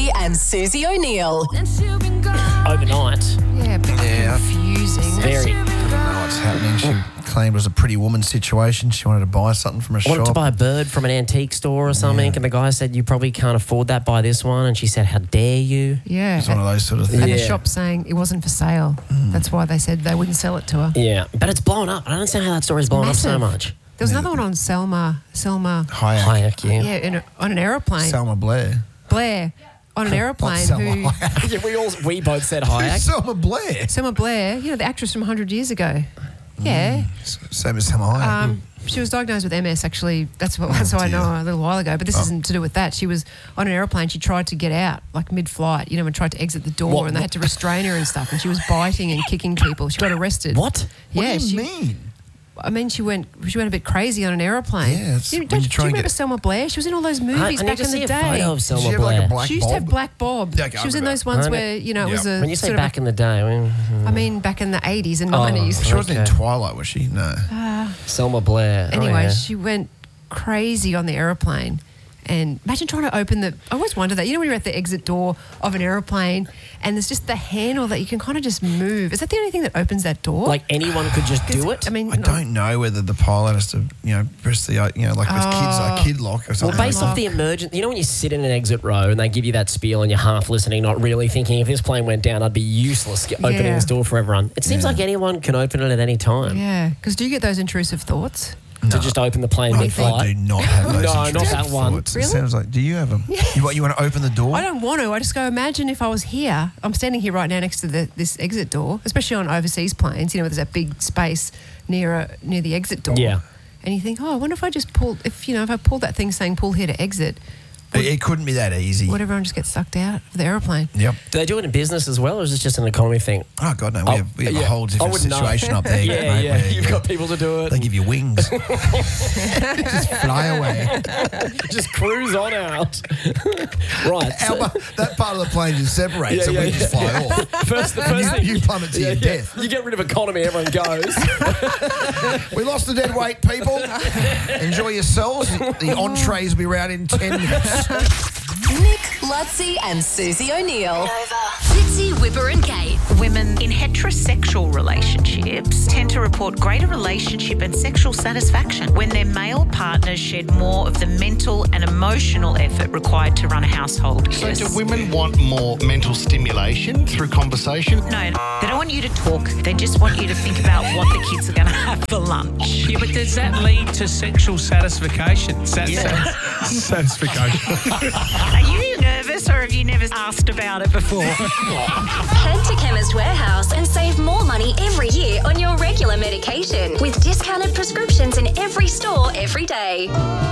Lutzi and Susie O'Neill. Overnight. Yeah, a bit confusing. Very. I don't know what's happening. She claimed it was a pretty woman situation. She wanted to buy something from a Wanted shop. to buy a bird from an antique store or something, and the guy said, you probably can't afford that, buy this one. And she said, how dare you? Yeah. It's one of those sort of things. And the shop saying it wasn't for sale. That's why they said they wouldn't sell it to her. Yeah, but it's blown up. I don't understand how that story's blown up so much. There was another one on Selma Hayek. Yeah. on an aeroplane. Selma Blair. Blair on an aeroplane. Selma who Hayek. we both said Hayek. Selma Blair. Selma Blair, the actress from 100 years ago. Yeah. Same as Selma Hayek. She was diagnosed with MS, actually. That's how I know her a little while ago. But this isn't to do with that. She was on an aeroplane. She tried to get out, like mid-flight, and tried to exit the door, and they had to restrain her and stuff. And she was biting and kicking people. She got arrested. What? Yeah, What do you mean? I mean, she went a bit crazy on an aeroplane. Yeah, do you remember Selma Blair? She was in all those movies back in the day. I photo of Did Selma she have like a Blair. black She used to have bob? black bob. Yeah, okay, she was I in remember. those ones where, it was a When you say sort back in the day, I mean, back in the 80s and 90s. She wasn't in Okay. Twilight, was she? No. Selma Blair. Anyway, she went crazy on the aeroplane. And imagine trying to open I always wonder that. When you're at the exit door of an aeroplane and there's just the handle that you can kind of just move. Is that the only thing that opens that door? Like anyone could just do it? I mean, I don't know whether the pilot has to, press the, like with kids, like kid lock or Well, something. based like off the emergency, when you sit in an exit row and they give you that spiel and you're half listening, not really thinking, if this plane went down, I'd be useless opening Yeah. this door for everyone. It seems like anyone can open it at any time. Yeah, because do you get those intrusive thoughts? To just open the plane I mid-flight. do not have those. No, not intrusive that one. thoughts. Really? It sounds like, do you have them? You want to open the door? I don't want to. I just go, imagine if I was here. I'm standing here right now next to this exit door, especially on overseas planes, where there's that big space near the exit door. Yeah. And you think, I wonder if I just if I pull that thing saying pull here to exit, It couldn't be that easy. would everyone just get sucked out of the aeroplane? Yep. Do they do it in business as well, or is this just an economy thing? Oh, God, no. We have a whole different wouldn't know. situation up there. mate, Yeah. where You've got people to do it. They give you wings. Just fly away. Just cruise on out. Right. That part of the plane just separates and we just fly off. First thing. You plummet to your death. You get rid of economy, everyone goes. We lost the dead weight, people. Enjoy yourselves. The entrees will be around in 10 minutes. Nick, Lutzi and Susie O'Neill. Fitzy, Whipper and Kate. Women in heterosexual relationships tend to report greater relationship and sexual satisfaction when their male partners shed more of the mental and emotional effort required to run a household. So do women want more mental stimulation through conversation? No, they don't want you to talk. They just want you to think about what the kids are going to have for lunch. Yeah, but does that lead to sexual satisfaction? Satisfaction. Are you nervous or have you never asked about it before? Head to Chemist Warehouse and save more money every year on your regular medication with discounted prescriptions in every store every day.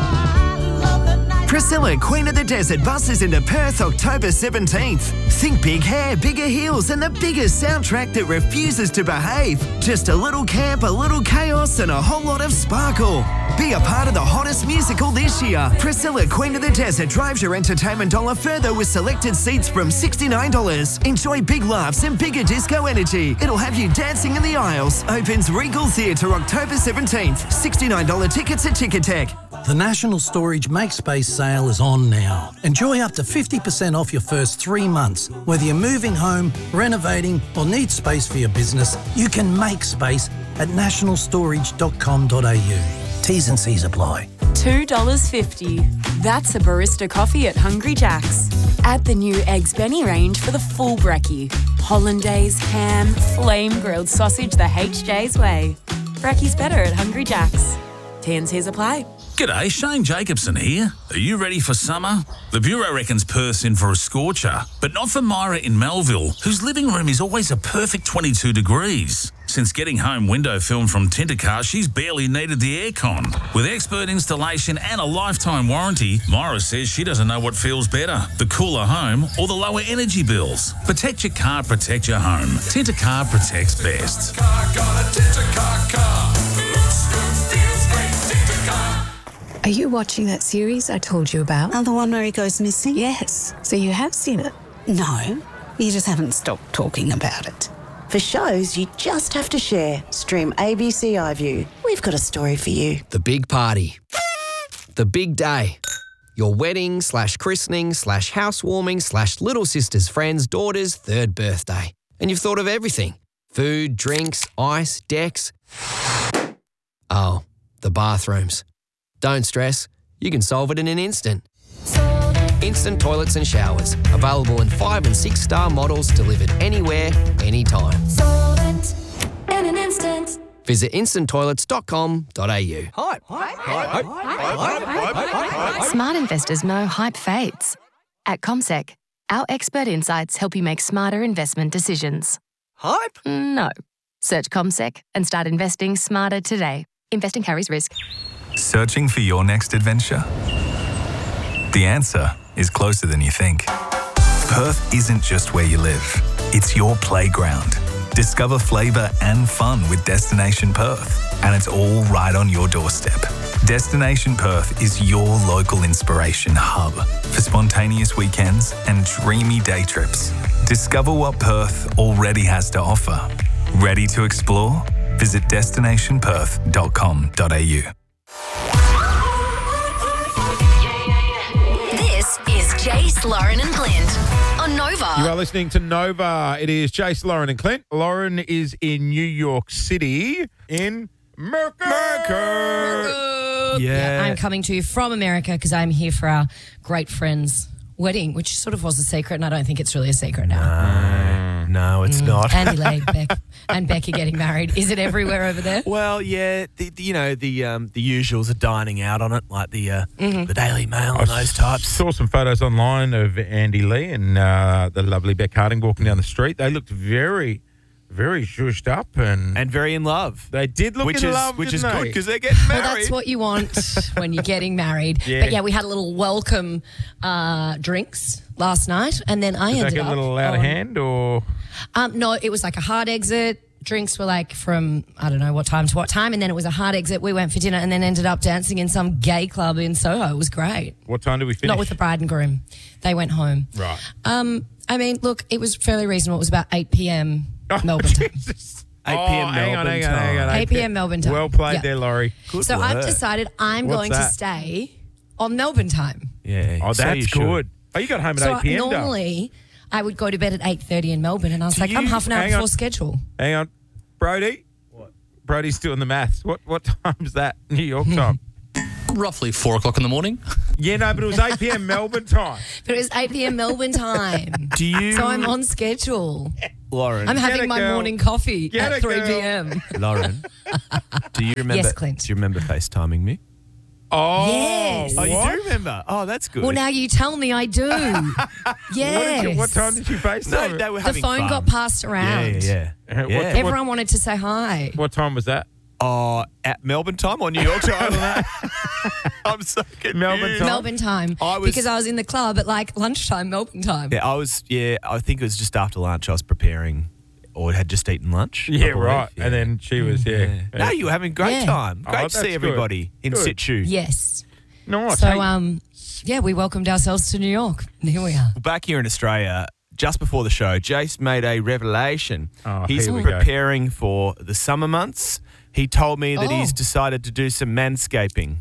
Priscilla, Queen of the Desert buses into Perth October 17th. Think big hair, bigger heels, and the biggest soundtrack that refuses to behave. Just a little camp, a little chaos, and a whole lot of sparkle. Be a part of the hottest musical this year. Priscilla, Queen of the Desert drives your entertainment dollar further with selected seats from $69. Enjoy big laughs and bigger disco energy. It'll have you dancing in the aisles. Opens Regal Theatre October 17th. $69 tickets at Ticketek. The National Storage Make Space sale is on now. Enjoy up to 50% off your first 3 months. Whether you're moving home, renovating, or need space for your business, you can make space at nationalstorage.com.au. T's and C's apply. $2.50. That's a barista coffee at Hungry Jack's. Add the new Eggs Benny range for the full brekkie. Hollandaise, ham, flame grilled sausage the HJ's way. Brekkie's better at Hungry Jack's. T&Cs apply. G'day, Shane Jacobson here. Are you ready for summer? The Bureau reckons Perth's in for a scorcher, but not for Myra in Melville, whose living room is always a perfect 22 degrees. Since getting home window film from Tintercar, she's barely needed the aircon. With expert installation and a lifetime warranty, Myra says she doesn't know what feels better, the cooler home or the lower energy bills. Protect your car, protect your home. Tintercar protects best. Are you watching that series I told you about? Oh, the one where he goes missing? Yes. So you have seen it? No, you just haven't stopped talking about it. For shows you just have to share, stream ABC iView. We've got a story for you. The big party. The big day. Your wedding / christening / housewarming / little sister's friend's daughter's 3rd birthday. And you've thought of everything. Food, drinks, ice, decks. Oh, the bathrooms. Don't stress. You can solve it in an instant. Instant toilets and showers. Available in 5 and 6 star models delivered anywhere, anytime. Solvent in an instant. Visit instanttoilets.com.au. Smart investors know hype fades. At CommSec, our expert insights help you make smarter investment decisions. Hype? No. Search CommSec and start investing smarter today. Investing carries risk. Searching for your next adventure? The answer is closer than you think. Perth isn't just where you live, it's your playground. Discover flavour and fun with Destination Perth, and it's all right on your doorstep. Destination Perth is your local inspiration hub for spontaneous weekends and dreamy day trips. Discover what Perth already has to offer. Ready to explore? Visit destinationperth.com.au. This is Jace, Lauren and Clint on Nova. You are listening to Nova. It is Jace, Lauren and Clint. Lauren is in New York City in America. Yeah, I'm coming to you from America because I'm here for our great friend's wedding, which sort of was a secret, and I don't think it's really a secret now. No, it's not. Andy Lee, Beck, and Becky getting married. Is it everywhere over there? Well, yeah, the usuals are dining out on it, like the Daily Mail and those types. Saw some photos online of Andy Lee and the lovely Beck Harding walking down the street. They looked very, very zhuzhed up and very in love. They did look in love, which is didn't good they? because they're getting married. Well, that's what you want when you're getting married. Yeah. But yeah, we had a little welcome drinks last night, and then I Did ended that get up a little out of hand, or no, it was like a hard exit. Drinks were like from I don't know what time to what time, and then it was a hard exit. We went for dinner, and then ended up dancing in some gay club in Soho. It was great. what time did we finish? Not with the bride and groom; they went home. Right. I mean, look, it was fairly reasonable. It was about 8 p.m. Melbourne time. 8 p.m. Melbourne time. 8 p.m. Melbourne time. Well played Yep. there, Laurie. So I've decided I'm What's going that? to stay on Melbourne time. Yeah. Oh, so that's you should. good. Oh, you got home at So 8 p.m. though. normally I would go to bed at 8:30 in Melbourne, and I was like, I'm half an hour before schedule. Hang on. Brody? What? Brody's doing the maths. What time's that? New York time? Roughly 4 o'clock in the morning. Yeah, no, but it was 8 p.m. Melbourne time. But it was 8 p.m. Melbourne time. Do you? So I'm on schedule. Lauren. I'm Get having it, my girl. morning coffee Get at it, 3 girl. p.m. Lauren, do you remember? Yes, Clint. Do you remember FaceTiming me? Oh, Yes. Oh, you what? do remember? Oh, that's good. Well, now you tell me I do. Yes. What time did you FaceTime? No, they were The having phone fun. got passed around. Yeah. What- Everyone wanted to say hi. What time was that? Oh, at Melbourne time or New York time? I'm so confused. Melbourne time? Melbourne time. Because I was in the club at like lunchtime, Melbourne time. Yeah, I think it was just after lunch. I was preparing or had just eaten lunch. I Yeah, believe. right. Yeah. And then she was, No, you were having a great Yeah. time. Oh, Great that's to see good. everybody in Good. situ. Yes. Nice. So, Hey, yeah, we welcomed ourselves to New York. And here we are. Back here in Australia, just before the show, Jace made a revelation. Oh, He's here we go. preparing for the summer months. He told me that he's Oh. decided to do some manscaping.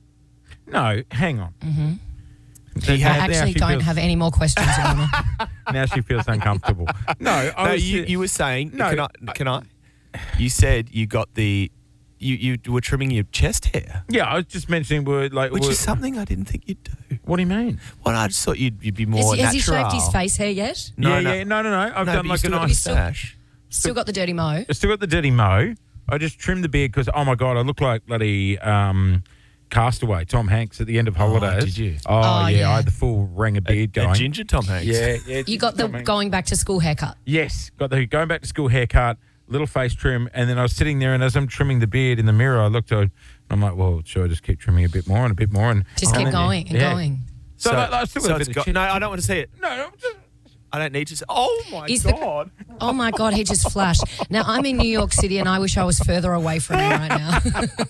No, hang on. Mm-hmm. Now- I now actually she don't feels- have any more questions, Your Honour. Now she feels uncomfortable. No, No, you were saying, No, can I? You said you got you were trimming your chest hair. Yeah, I was just mentioning Which is something I didn't think you'd do. What do you mean? Well, I just thought you'd be more Has he natural. shaved his face hair yet? No. I've done but you like a still got nice the moustache. Still got the dirty mo. I still got the dirty mo. I just trimmed the beard because, oh my God, I look like bloody Castaway, Tom Hanks at the end of Holidays. did you? Oh, Oh, yeah, yeah. I had the full ring of beard going. A ginger Tom Hanks. Yeah. You got the Tom Hanks. going back to school haircut. Yes, got the going back to school haircut, little face trim, and then I was sitting there, and as I'm trimming the beard in the mirror, I looked at, I'm like, well, should I just keep trimming a bit more and a bit more, and Just keep then, going and yeah. going. So, I still got a bit of chin. No, I don't want to see it. No, I don't need to see. Oh my Is the- God. Oh my God, he just flashed. Now, I'm in New York City and I wish I was further away from him right now.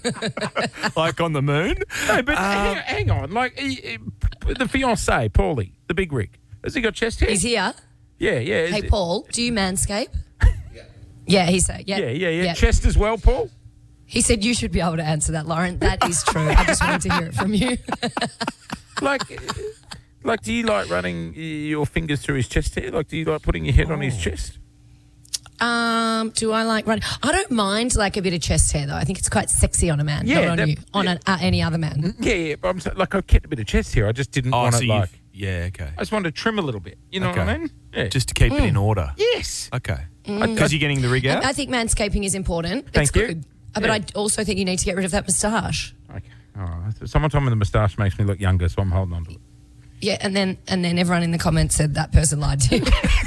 Like on the moon? No, but hang on, like the fiance, Paulie, the big rig, has he got chest hair? He's here. Yeah. Hey, Paul, do you manscape? Yeah, he said. Yeah. Yeah. Chest as well, Paul? He said you should be able to answer that, Lauren. That is true. I just wanted to hear it from you. Like, do you like running your fingers through his chest hair? Like, do you like putting your head on his chest? Do I like running? I don't mind like a bit of chest hair though. I think it's quite sexy on a man, Yeah, not on you, on any other man. Yeah, but I'm saying, like, I kept a bit of chest hair. I just didn't want so it like. Yeah, okay. I just wanted to trim a little bit. You know Okay. what I mean? Yeah. Just to keep it in order. Yes. Okay. Because you're getting the rig out? I think manscaping is important. Thank it's you. good. But Yeah. I also think you need to get rid of that moustache. Okay. All right. Someone told me the moustache makes me look younger, so I'm holding on to it. Yeah, and then everyone in the comments said that person lied to you.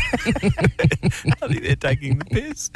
I think they're taking the piss.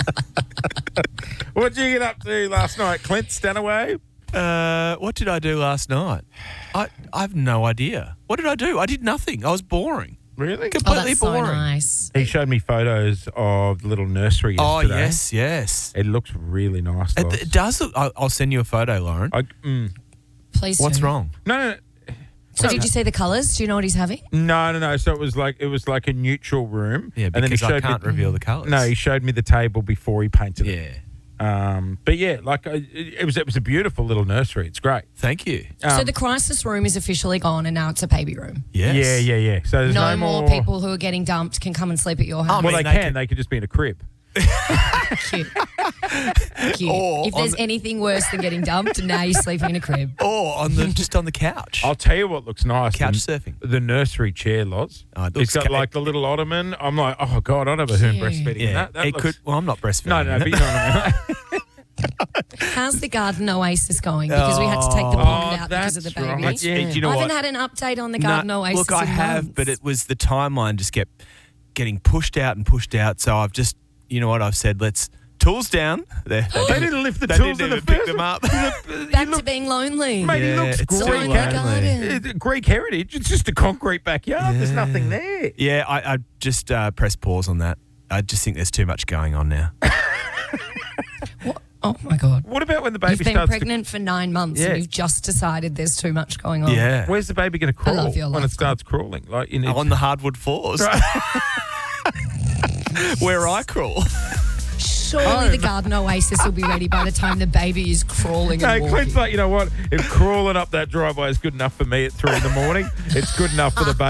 What did you get up to last night, Clint Stanaway? What did I do last night? I have no idea. What did I do? I did nothing. I was boring. Really? Completely that's boring. so nice. He showed me photos of the little nursery Oh, yesterday. yes. It looks really nice. It does look. I'll send you a photo, Lauren. Please What's do. wrong? No. So did you see the colours? Do you know what he's having? No. So it was like a neutral room. Yeah, and then he because I showed can't me, reveal the colours. No, he showed me the table before he painted it. Yeah. But yeah, like it was a beautiful little nursery. It's great. Thank you. So the crisis room is officially gone and now it's a baby room. Yes. Yeah. So there's No no more people who are getting dumped can come and sleep at your house. Well, they can. They could just be in a crib. Cute. Or If there's anything worse than getting dumped, now you're sleeping in a crib. Or on the just on the couch. I'll tell you what looks nice. Couch surfing. The nursery chair, Loz. It It's got like the little ottoman. I'm like, oh God, I'd have a hoon breastfeeding. Yeah. That It looks- could. Well, I'm not breastfeeding. No, but you know what I mean. How's the garden oasis going? Because we had to take the pond out because of the that's baby. right. Yeah. Do you know I what? haven't had an update on the garden oasis. Look, I in have, months. but it was the timeline just kept getting pushed out. So I've just, you know what I've said? Let's tools down. They didn't lift the they tools didn't in even the pick first them up. Back to being lonely. Mate, he Yeah, looks it's so great. lonely. Greek heritage. It's just a concrete backyard. There's nothing there. Yeah, I just pressed pause on that. I just think there's too much going on now. Oh my God. What about when the baby You've been starts pregnant for 9 months Yeah. and you've just decided there's too much going on. Yeah. Where's the baby going to crawl love your when life, it starts crawling? Like On the hardwood floors. Where I crawl. Surely the garden oasis will be ready by the time the baby is crawling No, and walking. Clint's like, you know what? If crawling up that driveway is good enough for me at 3 a.m, it's good enough for the baby.